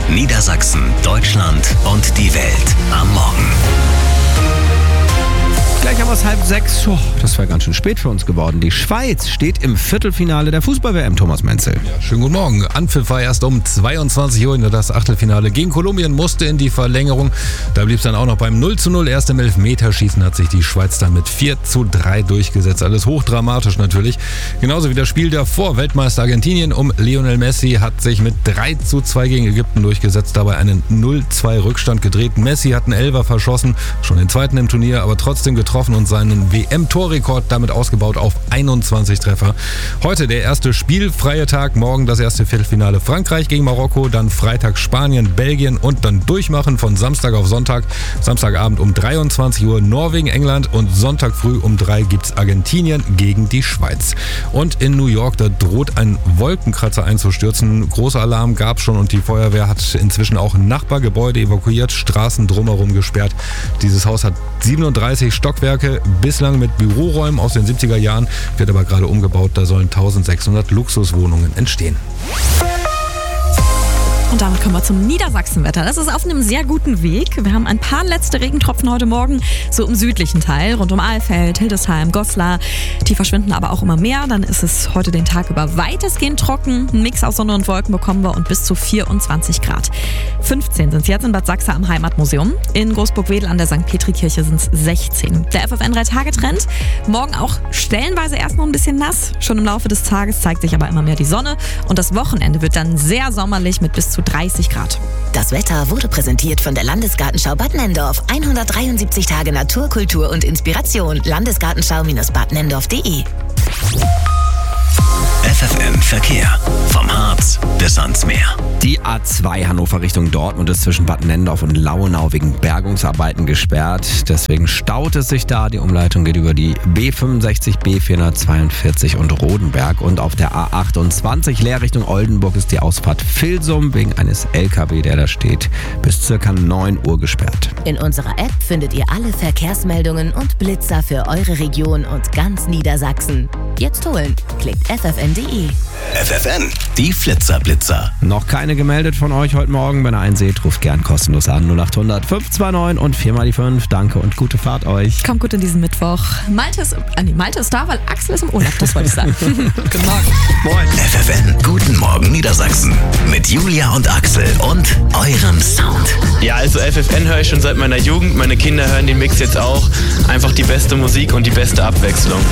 Niedersachsen, Deutschland und die Welt am Morgen. Gleich haben wir es 5:30. Oh, das war ganz schön spät für uns geworden. Die Schweiz steht im Viertelfinale der Fußball-WM, Thomas Menzel. Ja, schönen guten Morgen. Anpfiff war erst um 22 Uhr. Das Achtelfinale gegen Kolumbien musste in die Verlängerung. Da blieb es dann auch noch beim 0:0. Erst im Elfmeterschießen hat sich die Schweiz dann mit 4:3 durchgesetzt. Alles hochdramatisch natürlich. Genauso wie das Spiel davor. Weltmeister Argentinien um Lionel Messi hat sich mit 3:2 gegen Ägypten durchgesetzt. Dabei einen 0:2 Rückstand gedreht. Messi hat einen Elfer verschossen. Schon den zweiten im Turnier, aber trotzdem getroffen und seinen WM-Torrekord damit ausgebaut auf 21 Treffer. Heute der erste spielfreie Tag, morgen das erste Viertelfinale Frankreich gegen Marokko, dann Freitag Spanien, Belgien und dann durchmachen von Samstag auf Sonntag. Samstagabend um 23 Uhr Norwegen, England und Sonntag früh um 3 gibt's Argentinien gegen die Schweiz. Und in New York, da droht ein Wolkenkratzer einzustürzen. Großer Alarm gab's schon und die Feuerwehr hat inzwischen auch Nachbargebäude evakuiert, Straßen drumherum gesperrt. Dieses Haus hat 37 Stockwerke, bislang mit Büroräumen aus den 70er Jahren, wird aber gerade umgebaut. Da sollen 1600 Luxuswohnungen entstehen. Und damit kommen wir zum Niedersachsenwetter. Das ist auf einem sehr guten Weg. Wir haben ein paar letzte Regentropfen heute Morgen, so im südlichen Teil, rund um Alfeld, Hildesheim, Goslar. Die verschwinden aber auch immer mehr. Dann ist es heute den Tag über weitestgehend trocken. Ein Mix aus Sonne und Wolken bekommen wir und bis zu 24 Grad. 15 sind es jetzt in Bad Sachsa am Heimatmuseum. In Großburg-Wedel an der St. Petri-Kirche sind es 16. Der FFN 3-Tage-Trend. Morgen auch stellenweise erst noch ein bisschen nass. Schon im Laufe des Tages zeigt sich aber immer mehr die Sonne. Und das Wochenende wird dann sehr sommerlich mit bis zu 30 Grad. Das Wetter wurde präsentiert von der Landesgartenschau Bad Nenndorf. 173 Tage Natur, Kultur und Inspiration. Landesgartenschau-badnenndorf.de. FFN Verkehr. Vom Harz bis ans Meer. Die A2 Hannover Richtung Dortmund ist zwischen Bad Nenndorf und Lauenau wegen Bergungsarbeiten gesperrt. Deswegen staut es sich da. Die Umleitung geht über die B65, B442 und Rodenberg. Und auf der A28 Leer Richtung Oldenburg ist die Ausfahrt Vilsum wegen eines LKW, der da steht, bis ca. 9 Uhr gesperrt. In unserer App findet ihr alle Verkehrsmeldungen und Blitzer für eure Region und ganz Niedersachsen. Jetzt holen. Klickt ffn.de. FFN, die Flitzer-Blitzer. Noch keine gemeldet von euch heute Morgen. Wenn ihr einen seht, ruft gern kostenlos an. 0800 529 und 4 die 5. Danke und gute Fahrt euch. Kommt gut in diesen Mittwoch. Malte ist da, weil Axel ist im Urlaub, das wollte ich sagen. Guten Morgen. Moin. FFN, guten Morgen Niedersachsen. Mit Julia und Axel und eurem Sound. Ja, also FFN höre ich schon seit meiner Jugend. Meine Kinder hören den Mix jetzt auch. Einfach die beste Musik und die beste Abwechslung.